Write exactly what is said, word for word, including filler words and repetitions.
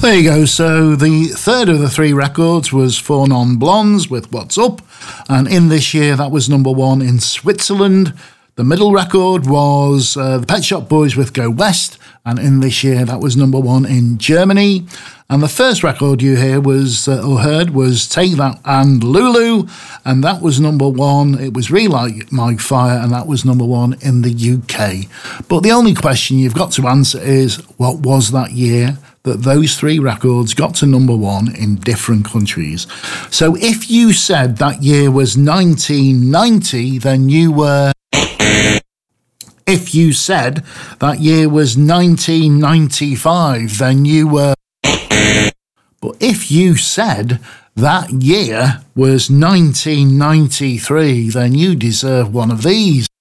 There you go. So the third of the three records was Four Non Blondes with What's Up. And in this year, that was number one in Switzerland. The middle record was uh, the Pet Shop Boys with Go West. And in this year, that was number one in Germany. And the first record you hear was, uh, or heard was Take That and Lulu. And that was number one. It was Relight My Fire. And that was number one in the U K. But the only question you've got to answer is, what was that year that those three records got to number one in different countries? So if you said that year was nineteen ninety, then you were... If you said that year was nineteen ninety-five, then you were... But if you said that year was nineteen ninety-three, then you deserve one of these.